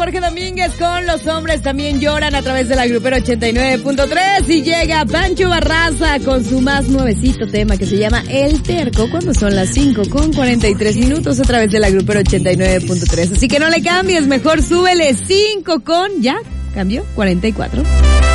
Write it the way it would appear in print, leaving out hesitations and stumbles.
Jorge Domínguez con Los Hombres También Lloran a través de la Grupera 89.3 y llega Pancho Barraza con su más nuevecito tema que se llama El Terco cuando son las 5:43 a través de la Grupera 89.3. Así que no le cambies, mejor súbele 5 con, ¿ya? ¿Cambió? 44.